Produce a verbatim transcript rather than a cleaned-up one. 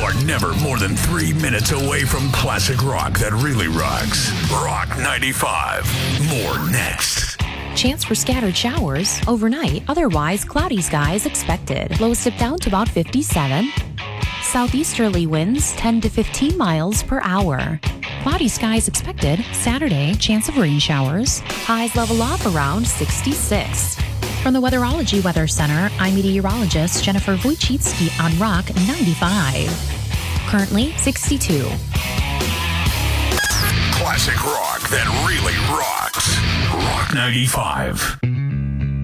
are never more than three minutes away from classic rock that really rocks. Rock ninety-five. More next. Chance for scattered showers overnight. Otherwise, cloudy skies expected. Lows dip down to about fifty-seven. Southeasterly winds ten to fifteen miles per hour. Cloudy skies expected. Saturday, chance of rain showers. Highs level off around sixty-six. From the Weatherology Weather Center, I'm meteorologist Jennifer Wojcicki on Rock ninety-five. Currently sixty-two. Classic rock that really rocks. Rock ninety-five.